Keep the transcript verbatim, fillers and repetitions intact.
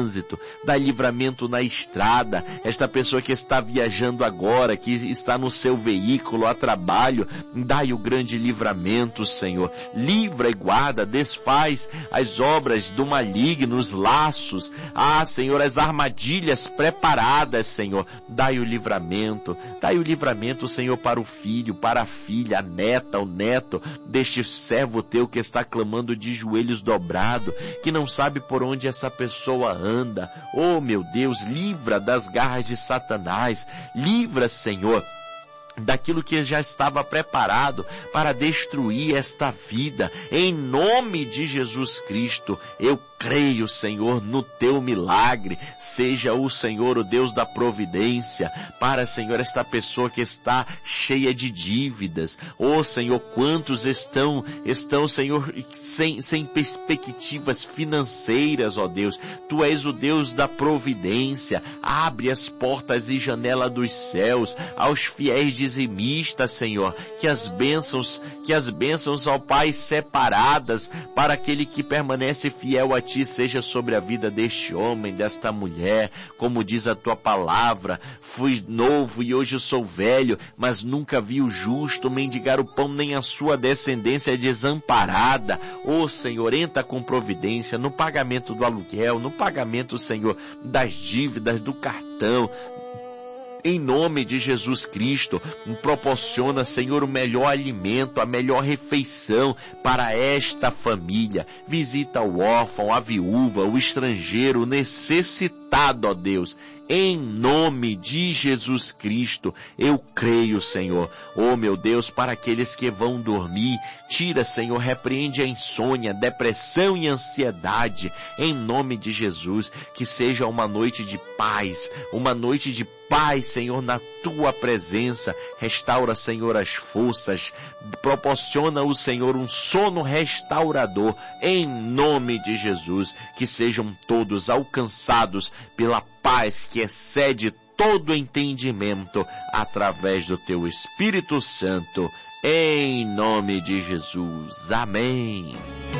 trânsito, dai livramento na estrada. Esta pessoa que está viajando agora, que está no seu veículo a trabalho, dai o grande livramento, Senhor. Livra e guarda, desfaz as obras do maligno, os laços, ah, Senhor, as armadilhas preparadas, Senhor. Dai o livramento, dai o livramento, Senhor, para o filho, para a filha, a neta, o neto deste servo teu que está clamando de joelhos dobrados, que não sabe por onde essa pessoa anda. Oh, meu Deus, livra das garras de Satanás, livra, Senhor, daquilo que já estava preparado para destruir esta vida. Em nome de Jesus Cristo, eu creio, Senhor, no teu milagre. Seja o Senhor o Deus da providência para, Senhor, esta pessoa que está cheia de dívidas. Oh, Senhor, quantos estão, estão, Senhor, sem, sem perspectivas financeiras, ó Deus. Tu és o Deus da providência. Abre as portas e janela dos céus aos fiéis dizimistas, Senhor, que as bênçãos, que as bênçãos, ó Pai, separadas para aquele que permanece fiel a Ti, seja sobre a vida deste homem, desta mulher. Como diz a Tua palavra, fui novo e hoje sou velho, mas nunca vi o justo mendigar o pão, nem a sua descendência desamparada. Ó Senhor, entra com providência no pagamento do aluguel, no pagamento, Senhor, das dívidas, do cartão. Em nome de Jesus Cristo, proporciona, Senhor, o melhor alimento, a melhor refeição para esta família. Visita o órfão, a viúva, o estrangeiro, o necessitado, ó Deus. Em nome de Jesus Cristo, eu creio, Senhor. Oh, meu Deus, para aqueles que vão dormir, tira, Senhor, repreende a insônia, depressão e ansiedade. Em nome de Jesus, que seja uma noite de paz, uma noite de paz, Senhor, na Tua presença. Restaura, Senhor, as forças. Proporciona o Senhor um sono restaurador. Em nome de Jesus, que sejam todos alcançados pela paz que excede todo entendimento através do Teu Espírito Santo. Em nome de Jesus. Amém.